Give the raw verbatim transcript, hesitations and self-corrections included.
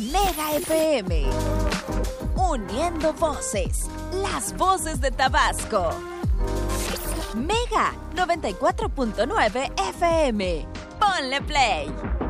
Mega F M. Uniendo voces, las voces de Tabasco. Mega noventa y cuatro punto nueve F M. Ponle play.